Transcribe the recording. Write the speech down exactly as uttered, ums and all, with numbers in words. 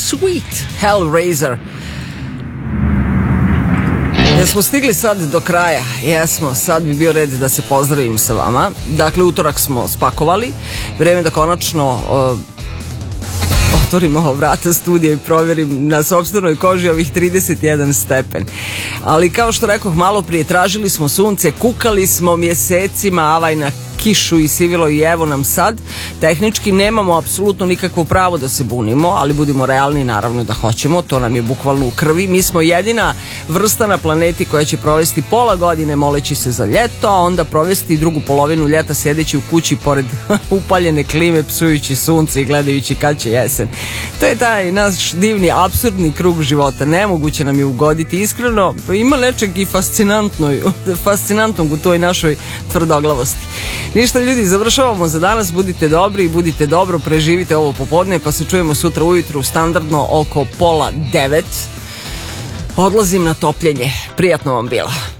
Sweet Hellraiser. Jesmo stigli sad do kraja? Jesmo, sad bi bio red da se pozdravim sa vama. Dakle, utorak smo spakovali, vreme da konačno uh, otvorim ovo vrata studija i provjerim na sopstvenoj koži ovih trideset jedan stepen. Ali kao što rekoh malo prije, tražili smo sunce, kukali smo mjesecima, avaj na kišu i sivilo i evo nam sad. Tehnički nemamo apsolutno nikakvo pravo da se bunimo, ali budimo realni, naravno da hoćemo, to nam je bukvalno u krvi. Mi smo jedina vrsta na planeti koja će provesti pola godine moleći se za ljeto, a onda provesti drugu polovinu ljeta sjedeći u kući pored upaljene klime, psujući sunce i gledajući kad će jesen. To je taj naš divni, apsurdni krug života. Nemoguće nam je ugoditi, iskreno, ima nečeg i fascinantno, fascinantnog u toj našoj tvrdoglavosti. Ništa ljudi, završavamo za danas, budite dobri i budite dobro, preživite ovo popodne, pa se čujemo sutra ujutru standardno oko pola devet. Odlazim na topljenje, prijatno vam bilo.